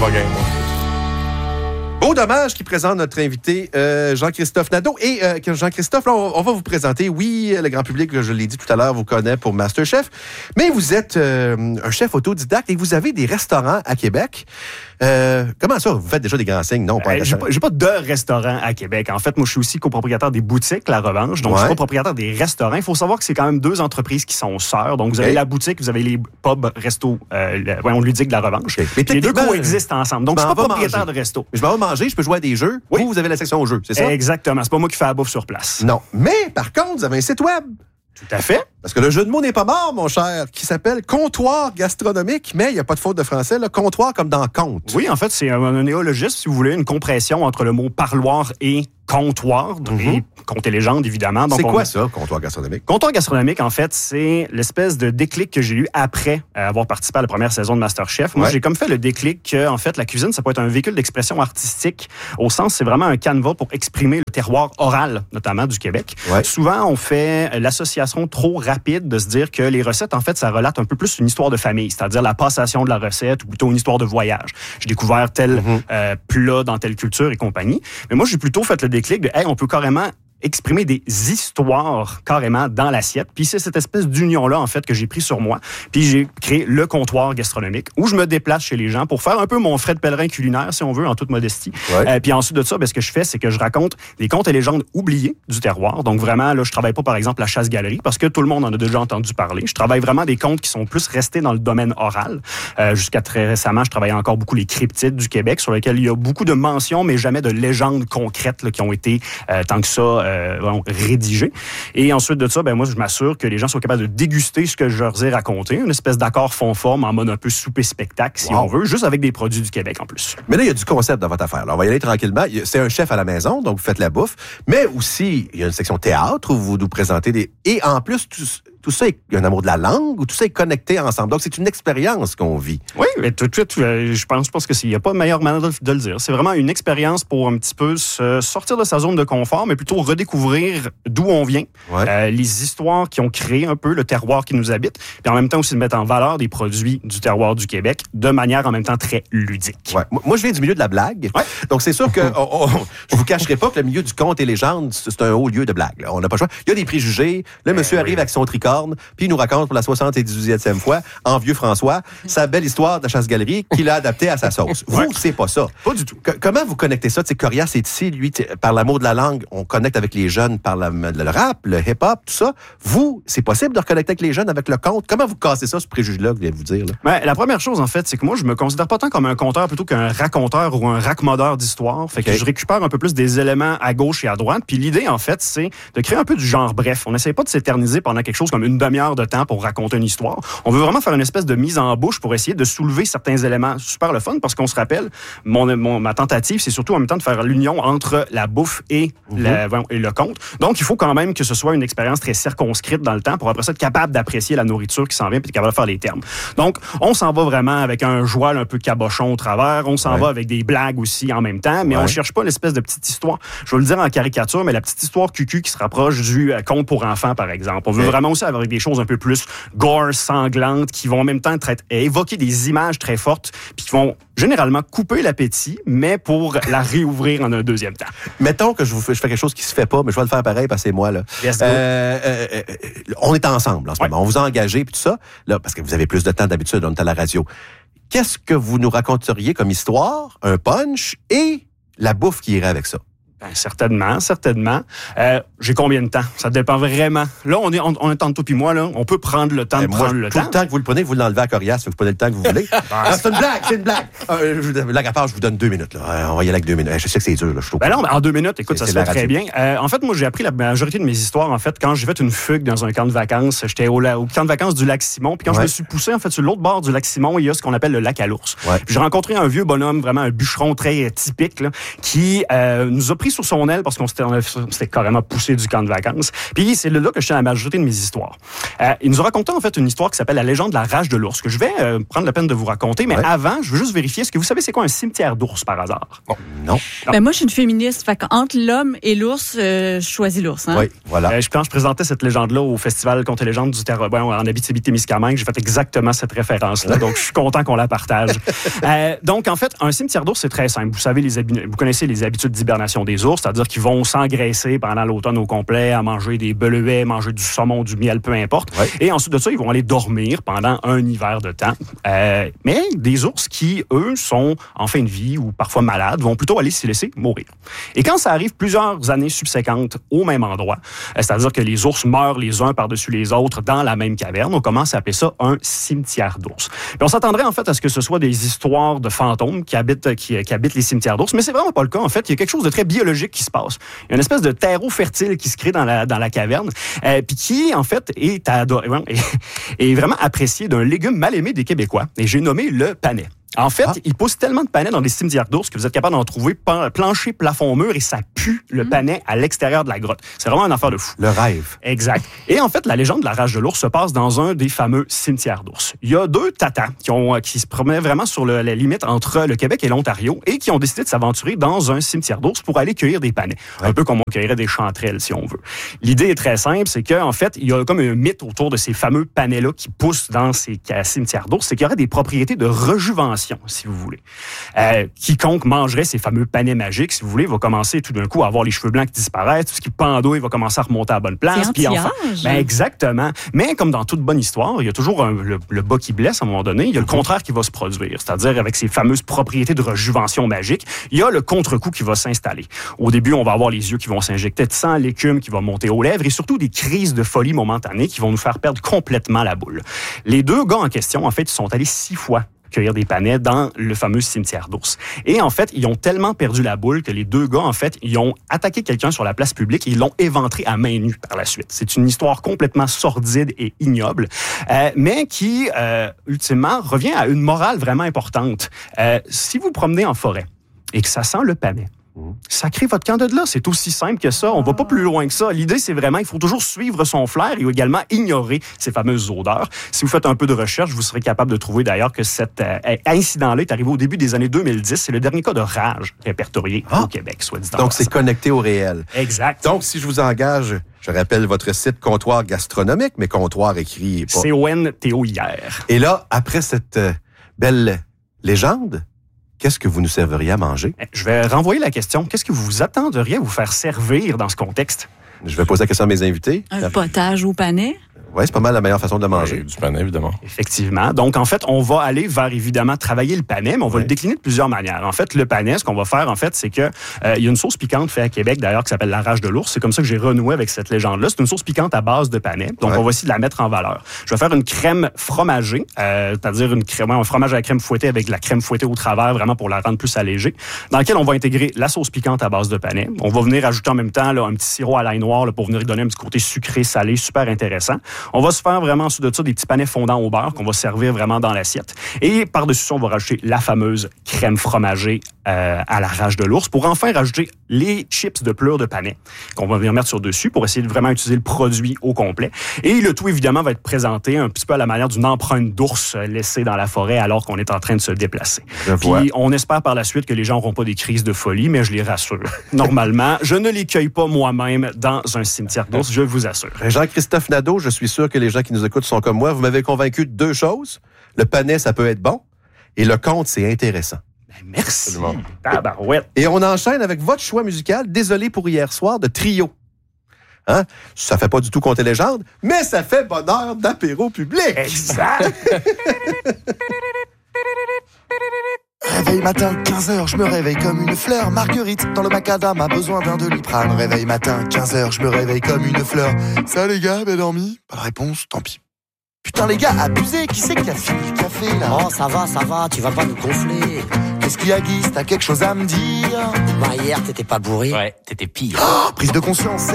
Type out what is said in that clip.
pas game, moi. Beau dommage qui présente notre invité Jean-Christophe Nadeau. Et Jean-Christophe, là, on va vous présenter. Oui, le grand public, je l'ai dit tout à l'heure, vous connaît pour MasterChef. Mais vous êtes un chef autodidacte et vous avez des restaurants à Québec. Comment ça? Vous faites déjà des grands signes? Non, pas j'ai pas de restaurant à Québec. En fait, moi, je suis aussi copropriétaire des boutiques, La Revanche. Donc, je suis copropriétaire des restaurants. Il faut savoir que c'est quand même deux entreprises qui sont sœurs. Donc, vous avez la boutique, vous avez les pubs, restos, on lui dit que La Revanche. Okay. Mais les deux coexistent ensemble. Donc, je suis pas propriétaire de resto. Je m'en vais manger, je peux jouer à des jeux. Oui. Vous avez la section aux jeux, c'est ça? Exactement. C'est pas moi qui fais la bouffe sur place. Non. Mais, par contre, vous avez un site web. Tout à fait. Parce que le jeu de mots n'est pas mort, mon cher, qui s'appelle Comptoir gastronomique, mais il n'y a pas de faute de français, le comptoir comme dans compte. Oui, en fait, c'est un néologisme, si vous voulez, une compression entre le mot parloir et comptoir, et conte et légende, évidemment. Donc, c'est quoi ça, comptoir gastronomique? Comptoir gastronomique, en fait, c'est l'espèce de déclic que j'ai eu après avoir participé à la première saison de MasterChef. Moi, j'ai comme fait le déclic que, en fait, la cuisine, ça peut être un véhicule d'expression artistique, au sens, c'est vraiment un canevas pour exprimer le terroir oral, notamment du Québec. Ouais. Souvent, on fait l'association trop rapide de se dire que les recettes, en fait, ça relate un peu plus une histoire de famille, c'est-à-dire la passation de la recette ou plutôt une histoire de voyage. J'ai découvert tel plat dans telle culture et compagnie. Mais moi, j'ai plutôt fait le déclic de, on peut carrément exprimer des histoires carrément dans l'assiette. Puis c'est cette espèce d'union-là, en fait, que j'ai pris sur moi. Puis j'ai créé le comptoir gastronomique où je me déplace chez les gens pour faire un peu mon Fred Pellerin culinaire, si on veut, en toute modestie. Ouais. Puis ensuite de ça, ce que je fais, c'est que je raconte des contes et légendes oubliés du terroir. Donc vraiment, là, je travaille pas, par exemple, la chasse-galerie parce que tout le monde en a déjà entendu parler. Je travaille vraiment des contes qui sont plus restés dans le domaine oral. Jusqu'à très récemment, je travaillais encore beaucoup les cryptides du Québec sur lesquels il y a beaucoup de mentions, mais jamais de légendes concrètes là, qui ont été tant que ça rédigé. Et ensuite de ça, moi, je m'assure que les gens sont capables de déguster ce que je leur ai raconté, une espèce d'accord fond-forme en mode un peu souper-spectacle, si on veut, juste avec des produits du Québec en plus. Mais là, il y a du concept dans votre affaire. Là, on va y aller tranquillement. C'est un chef à la maison, donc vous faites la bouffe, mais aussi, il y a une section théâtre où vous nous présentez des... Et en plus, tout ça, il y a un amour de la langue, ou tout ça est connecté ensemble. Donc, c'est une expérience qu'on vit. Oui, mais tout de suite, je pense qu'il n'y a pas de meilleure manière de le dire. C'est vraiment une expérience pour un petit peu sortir de sa zone de confort, mais plutôt redécouvrir d'où on vient, les histoires qui ont créé un peu le terroir qui nous habite, puis en même temps aussi de mettre en valeur des produits du terroir du Québec de manière en même temps très ludique. Ouais. Moi, je viens du milieu de la blague. Ouais. Donc, c'est sûr que je vous cacherai pas que le milieu du conte et légende, c'est un haut lieu de blague. Là. On n'a pas le choix. Il y a des préjugés. Le monsieur arrive avec son tricorne, puis il nous raconte pour la 78e fois, en vieux François, sa belle histoire de la chasse-galerie qu'il a adaptée à sa sauce. Vous, c'est pas ça. Pas du tout. Comment vous connectez ça? Corias est ici, lui, par l'amour de la langue, on connecte avec les jeunes par le rap, le hip-hop, tout ça. Vous, c'est possible de reconnecter avec les jeunes avec le conte? Comment vous cassez ça, ce préjugé-là, que je viens de vous dire? Là? La première chose, en fait, c'est que moi, je me considère pas tant comme un conteur plutôt qu'un raconteur ou un raccommodeur d'histoire. Fait que je récupère un peu plus des éléments à gauche et à droite. Puis l'idée, en fait, c'est de créer un peu du genre bref. On n'essaie pas de s'éterniser pendant quelque chose comme une demi-heure de temps pour raconter une histoire. On veut vraiment faire une espèce de mise en bouche pour essayer de soulever certains éléments super le fun parce qu'on se rappelle, ma tentative, c'est surtout en même temps de faire l'union entre la bouffe et le conte. Donc, il faut quand même que ce soit une expérience très circonscrite dans le temps pour après ça être capable d'apprécier la nourriture qui s'en vient puis être capable de faire les termes. Donc, on s'en va vraiment avec un joual un peu cabochon au travers. On s'en va avec des blagues aussi en même temps, mais on cherche pas l'espèce de petite histoire. Je vais le dire en caricature, mais la petite histoire cucu qui se rapproche du conte pour enfants, par exemple. On veut vraiment aussi avoir des choses un peu plus gore, sanglantes, qui vont en même temps évoquer des images très fortes, puis qui vont généralement couper l'appétit, mais pour la réouvrir en un deuxième temps. Mettons que je fais quelque chose qui se fait pas, mais je vais le faire pareil parce que c'est moi, là. Yes, on est ensemble en ce moment. On vous a engagé, puis tout ça, là, parce que vous avez plus de temps d'habitude, on est à la radio. Qu'est-ce que vous nous raconteriez comme histoire, un punch et la bouffe qui irait avec ça? Certainement. J'ai combien de temps? Ça dépend vraiment. Là, on est entre toi puis moi, là. On peut prendre le temps de prendre le temps. Tout le temps que vous le prenez, vous l'enlevez à Corias, vous prenez le temps que vous voulez. C'est une blague. Blague à part, je vous donne 2 minutes. Là. On va y aller avec 2 minutes. Je sais que c'est dur. Là, non, en 2 minutes, écoute, ça se fait très bien. En fait, moi, j'ai appris la majorité de mes histoires, en fait, quand j'ai fait une fugue dans un camp de vacances. J'étais au camp de vacances du lac Simon. Puis quand je me suis poussé, en fait, sur l'autre bord du lac Simon, il y a ce qu'on appelle le lac à l'ours. Puis j'ai rencontré un vieux bonhomme, vraiment un bûcheron très typique, là, qui nous a pris sur son aile parce qu'on s'était carrément poussé du camp de vacances. Puis c'est là que je tiens à la majorité de mes histoires. Il nous a raconté en fait une histoire qui s'appelle La légende de la rage de l'ours, que je vais prendre la peine de vous raconter. Mais avant, je veux juste vérifier, est-ce que vous savez c'est quoi un cimetière d'ours par hasard? Non. Ben moi, je suis une féministe. Fait qu'entre l'homme et l'ours, je choisis l'ours. Hein? Oui, voilà. Je présentais cette légende-là au Festival Contes et légendes du Terre-Robin en Abitibi-Témiscamingue. J'ai fait exactement cette référence-là. Donc, je suis content qu'on la partage. Donc, en fait, un cimetière d'ours, c'est très simple. Vous savez, vous connaissez les habitudes d'hibernation des ours, c'est-à-dire qu'ils vont s'engraisser pendant l'automne au complet, à manger des beleuets, manger du saumon, du miel, peu importe. Ouais. Et ensuite de ça, ils vont aller dormir pendant un hiver de temps. Mais des ours qui, eux, sont en fin de vie ou parfois malades, vont plutôt aller s'y laisser mourir. Et quand ça arrive plusieurs années subséquentes au même endroit, c'est-à-dire que les ours meurent les uns par-dessus les autres dans la même caverne, on commence à appeler ça un cimetière d'ours. Puis on s'attendrait en fait à ce que ce soit des histoires de fantômes qui habitent les cimetières d'ours, mais c'est vraiment pas le cas. En fait, il y a quelque chose de très biologique qui se passe. Il y a une espèce de terreau fertile qui se crée dans la caverne, puis qui, en fait, est vraiment apprécié d'un légume mal aimé des Québécois. Et j'ai nommé le panais. En fait, il pousse tellement de panais dans les cimetières d'ours que vous êtes capable d'en trouver plancher, plafond, mur, et ça pue le panais à l'extérieur de la grotte. C'est vraiment une affaire de fou. Le rêve. Exact. Et en fait, la légende de la rage de l'ours se passe dans un des fameux cimetières d'ours. Il y a deux tatas qui se promenaient vraiment sur la limite entre le Québec et l'Ontario et qui ont décidé de s'aventurer dans un cimetière d'ours pour aller cueillir des panais. Ouais. Un peu comme on cueillerait des chanterelles, si on veut. L'idée est très simple, c'est qu'en fait, il y a comme un mythe autour de ces fameux panais-là qui poussent dans ces cimetières d'ours, c'est qu'il y aurait des propriétés de rejuvenation, si vous voulez. Quiconque mangerait ces fameux panais magiques, si vous voulez, va commencer tout d'un coup à avoir les cheveux blancs qui disparaissent, tout ce qui pendouille va commencer à remonter à la bonne place. Puis enfin, exactement. Mais comme dans toute bonne histoire, il y a toujours le bas qui blesse à un moment donné. Il y a le contraire qui va se produire. C'est-à-dire, avec ces fameuses propriétés de rejuvenation magique, il y a le contre-coup qui va s'installer. Au début, on va avoir les yeux qui vont s'injecter de sang, l'écume qui va monter aux lèvres et surtout des crises de folie momentanées qui vont nous faire perdre complètement la boule. Les deux gars en question, en fait, ils sont allés 6 fois cueillir des panais dans le fameux cimetière d'ours. Et en fait, ils ont tellement perdu la boule que les deux gars, en fait, ils ont attaqué quelqu'un sur la place publique et ils l'ont éventré à main nue par la suite. C'est une histoire complètement sordide et ignoble, mais qui, ultimement, revient à une morale vraiment importante. Si vous promenez en forêt et que ça sent le panais, sacrez votre camp de là. C'est aussi simple que ça. On va pas plus loin que ça. L'idée, c'est vraiment, il faut toujours suivre son flair et également ignorer ces fameuses odeurs. Si vous faites un peu de recherche, vous serez capable de trouver d'ailleurs que cet incident-là est arrivé au début des années 2010. C'est le dernier cas de rage répertorié au Québec, soit dit en Donc, passant. c'est connecté au réel. Exact. Donc, si je vous engage, je rappelle votre site Comptoir gastronomique, mais Comptoir écrit pas. CONTOIR. Et là, après cette belle légende, qu'est-ce que vous nous serveriez à manger? Je vais renvoyer la question. Qu'est-ce que vous vous attenderiez à vous faire servir dans ce contexte? Je vais poser la question à mes invités. Un potage au panais? Oui, c'est pas mal la meilleure façon de le manger. Du panais, évidemment. Effectivement. Donc, en fait, on va aller vers, évidemment, travailler le panais, mais on va le décliner de plusieurs manières. En fait, le panais, ce qu'on va faire, en fait, c'est que il y a une sauce piquante faite à Québec, d'ailleurs, qui s'appelle la rage de l'ours. C'est comme ça que j'ai renoué avec cette légende-là. C'est une sauce piquante à base de panais. Donc, on va essayer de la mettre en valeur. Je vais faire une crème fromagée, c'est-à-dire un fromage à la crème fouettée avec de la crème fouettée au travers, vraiment pour la rendre plus allégée, dans laquelle on va intégrer la sauce piquante à base de panais. On va venir ajouter en même temps là, un petit sirop à l'ail noir là, pour venir donner un petit côté sucré, salé, super intéressant. On va se faire vraiment ensuite de ça des petits panais fondants au beurre qu'on va servir vraiment dans l'assiette. Et par-dessus ça, on va rajouter la fameuse crème fromagée à la rage de l'ours pour enfin rajouter les chips de pleure de panais qu'on va venir mettre sur dessus pour essayer de vraiment utiliser le produit au complet. Et le tout, évidemment, va être présenté un petit peu à la manière d'une empreinte d'ours laissée dans la forêt alors qu'on est en train de se déplacer. Puis on espère par la suite que les gens n'auront pas des crises de folie, mais je les rassure. Normalement, je ne les cueille pas moi-même dans un cimetière d'ours, je vous assure. Jean-Christophe Nadeau, je suis sûr que les gens qui nous écoutent sont comme moi. Vous m'avez convaincu de 2 choses. Le panais, ça peut être bon. Et le conte, c'est intéressant. Merci. Tabarouette. Et on enchaîne avec votre choix musical, Désolé pour hier soir, de Trio. Hein? Ça fait pas du tout conter légende, mais ça fait bonheur d'apéro public. Exact. Réveil matin, 15h, je me réveille comme une fleur. Marguerite, dans le macadam, a besoin d'un Doliprane. Réveil matin, 15h, je me réveille comme une fleur. Ça les gars, bien dormi? Pas de réponse, tant pis. Putain les gars, abusé, qui c'est qui a fini le café là? Oh ça va, tu vas pas nous gonfler. Qu'est-ce qu'il y a Guy, t'as quelque chose à me dire? Bah hier t'étais pas bourré. Ouais, t'étais pire. Prise de conscience.